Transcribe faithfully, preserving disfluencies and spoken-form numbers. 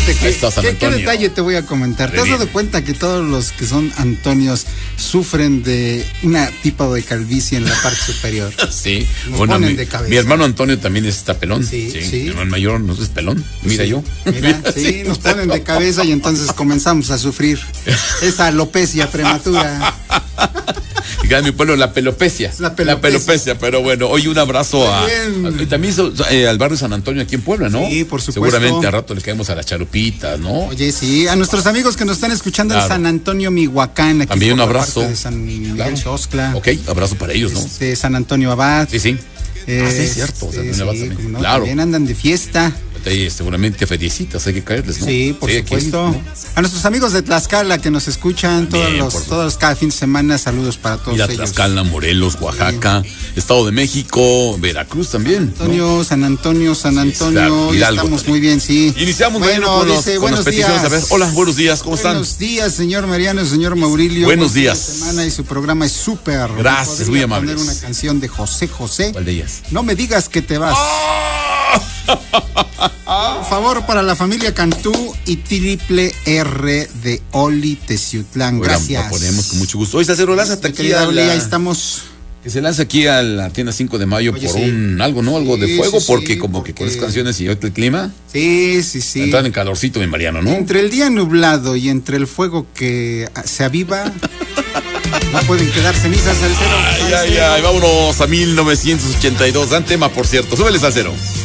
Fíjate que, está San ¿qué, ¿qué Antonio. detalle te voy a comentar? ¿Te has dado cuenta que todos los que son Antonios sufren de una tipo de calvicie en la parte superior? Sí, Nos bueno, ponen mi, de cabeza. mi hermano Antonio también está pelón. Sí, Sí, sí. Mi hermano mayor no es pelón. Mira Sí, yo. Mira, sí, nos ponen de cabeza y entonces comenzamos a sufrir esa alopecia prematura. Acá en mi pueblo, la pelopecia. La pelopecia. La pelopecia, pero bueno, hoy un abrazo a, Muy a- también so- eh, al barrio San Antonio aquí en Puebla, ¿no? Sí, por supuesto. Seguramente a rato le caemos a las charupitas, ¿no? Oye, sí, a nuestros amigos que nos están escuchando Claro. en San Antonio, Mihuacán. Aquí También un por la abrazo. parte de San Miguel Claro. Xoscla. Ok, abrazo para ellos, ¿no? Este, San Antonio Abad. Sí, sí. Eh, Ah, sí, es cierto, sí, San Antonio Abad sí, también. cómo no, Claro. También andan de fiesta. Ahí, seguramente feriecitas, hay que caerles, ¿no? Sí, por aquí, supuesto. ¿no? A nuestros amigos de Tlaxcala que nos escuchan todos También, los, por todos los- cada fin de semana, saludos para todos Mira, ellos. Tlaxcala, Morelos, Oaxaca, Estado de México, Veracruz también. ¿no? Antonio, San Antonio, San Antonio, claro, ya Hidalgo estamos también. muy bien, sí. Iniciamos bueno, bueno, con, los, dice, con buenos las peticiones. días. A ver, hola, buenos días, ¿cómo están? Buenos días, señor Mariano, señor Maurilio. Buenos Buen fin de días. semana y su programa es súper. Gracias, ¿Podría muy amables. poner una canción de José José? ¿Cuál de ellas? No me digas que te vas. Por favor, para la familia Cantú y Triple R de Oli Teciutlán. Oigan, Gracias. lo ponemos con mucho gusto. Hoy se lo lanza hasta Mi aquí querida a Oli, la, ahí estamos. que se lanza aquí a la tienda cinco de mayo Oye, por sí. un algo, ¿no? Algo de Sí, fuego, sí, porque sí, como que con porque- esas canciones y ahorita el clima, Sí, sí, sí. entran en calorcito, mi Mariano, ¿no? Entre el día nublado y entre el fuego que se aviva, no pueden quedar cenizas al cero. Ay, al ay, cero. ay, vámonos a mil novecientos ochenta y dos. Dan tema, por cierto. Súbeles al cero.